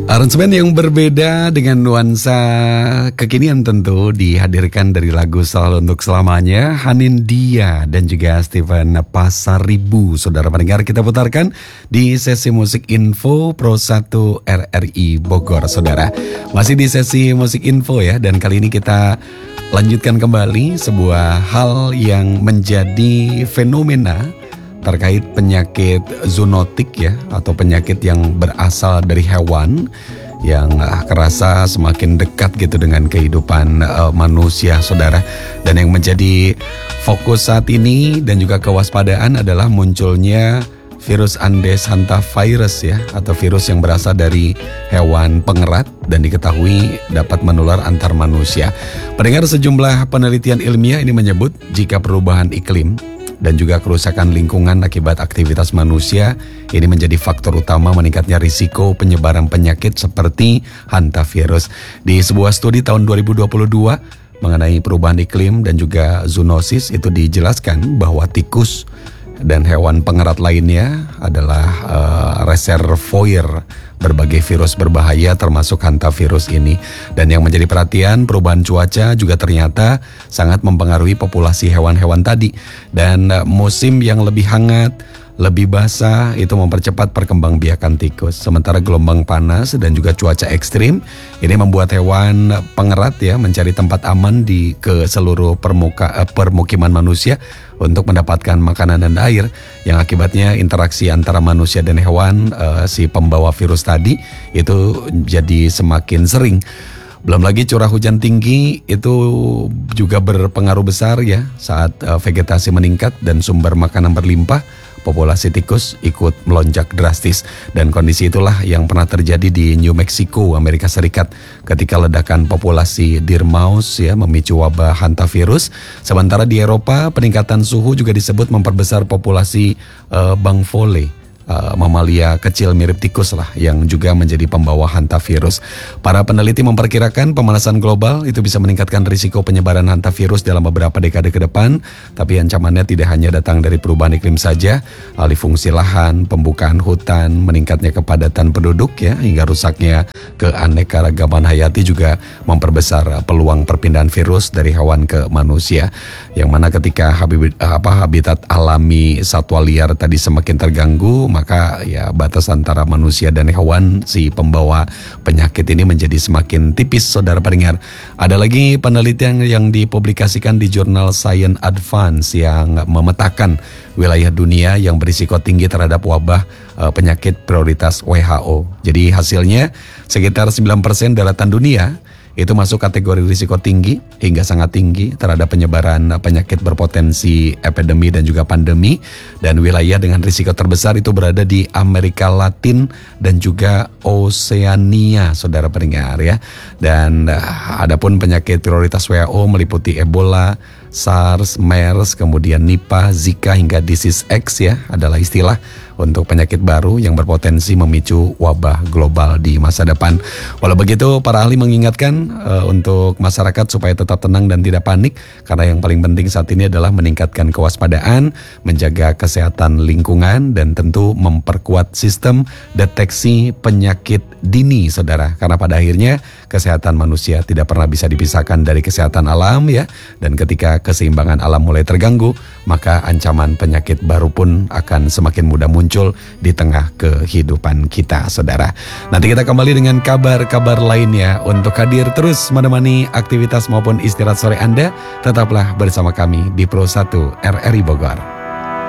Aransemen yang berbeda dengan nuansa kekinian tentu dihadirkan dari lagu Selalu Untuk Selamanya, Hanin Dia dan juga Steven Pasaribu. Saudara pendengar, kita putarkan di sesi musik info Pro 1 RRI Bogor, saudara. Masih di sesi musik info ya, dan kali ini kita lanjutkan kembali sebuah hal yang menjadi fenomena terkait penyakit zoonotik ya, atau penyakit yang berasal dari hewan yang kerasa semakin dekat gitu dengan kehidupan manusia, saudara. Dan yang menjadi fokus saat ini dan juga kewaspadaan adalah munculnya virus Andes hantavirus ya, atau virus yang berasal dari hewan pengerat dan diketahui dapat menular antar manusia. Pendengar, sejumlah penelitian ilmiah ini menyebut jika perubahan iklim dan juga kerusakan lingkungan akibat aktivitas manusia ini menjadi faktor utama meningkatnya risiko penyebaran penyakit seperti hantavirus. Di sebuah studi tahun 2022 mengenai perubahan iklim dan juga zoonosis, itu dijelaskan bahwa tikus dan hewan pengerat lainnya adalah reservoir berbagai virus berbahaya termasuk hantavirus ini. Dan yang menjadi perhatian, perubahan cuaca juga ternyata sangat mempengaruhi populasi hewan-hewan tadi. Dan musim yang lebih hangat, lebih basah itu mempercepat perkembangbiakan tikus. Sementara gelombang panas dan juga cuaca ekstrim ini membuat hewan pengerat ya mencari tempat aman ke seluruh permukiman manusia untuk mendapatkan makanan dan air, yang akibatnya interaksi antara manusia dan hewan si pembawa virus tadi itu jadi semakin sering. Belum lagi curah hujan tinggi itu juga berpengaruh besar ya. Saat vegetasi meningkat dan sumber makanan berlimpah, populasi tikus ikut melonjak drastis. Dan kondisi itulah yang pernah terjadi di New Mexico, Amerika Serikat, ketika ledakan populasi deer mouse ya memicu wabah hantavirus. Sementara di Eropa, peningkatan suhu juga disebut memperbesar populasi bangvole, mamalia kecil mirip tikus lah, yang juga menjadi pembawa hantavirus. Para peneliti memperkirakan pemanasan global itu bisa meningkatkan risiko penyebaran hantavirus dalam beberapa dekade ke depan. Tapi ancamannya tidak hanya datang dari perubahan iklim saja, alih fungsi lahan, pembukaan hutan, meningkatnya kepadatan penduduk ya, hingga rusaknya keanekaragaman hayati juga memperbesar peluang perpindahan virus dari hewan ke manusia. Yang mana ketika habitat alami satwa liar tadi semakin terganggu, maka ya batas antara manusia dan hewan si pembawa penyakit ini menjadi semakin tipis, saudara pendengar. Ada lagi penelitian yang dipublikasikan di jurnal Science Advance yang memetakan wilayah dunia yang berisiko tinggi terhadap wabah penyakit prioritas WHO. Jadi hasilnya sekitar 9% daratan dunia itu masuk kategori risiko tinggi hingga sangat tinggi terhadap penyebaran penyakit berpotensi epidemi dan juga pandemi. Dan wilayah dengan risiko terbesar itu berada di Amerika Latin dan juga Oseania, saudara pendengar ya. Dan adapun penyakit prioritas WHO meliputi Ebola, SARS, MERS, kemudian Nipah, Zika hingga disease X ya, adalah istilah untuk penyakit baru yang berpotensi memicu wabah global di masa depan. Walau begitu, para ahli mengingatkan untuk masyarakat supaya tetap tenang dan tidak panik, karena yang paling penting saat ini adalah meningkatkan kewaspadaan, menjaga kesehatan lingkungan, dan tentu memperkuat sistem deteksi penyakit dini, saudara. Karena pada akhirnya kesehatan manusia tidak pernah bisa dipisahkan dari kesehatan alam ya. Dan ketika keseimbangan alam mulai terganggu, maka ancaman penyakit baru pun akan semakin mudah muncul di tengah kehidupan kita, saudara. Nanti kita kembali dengan kabar-kabar lainnya untuk hadir terus menemani aktivitas maupun istirahat sore Anda. Tetaplah bersama kami di Pro 1 RRI Bogor.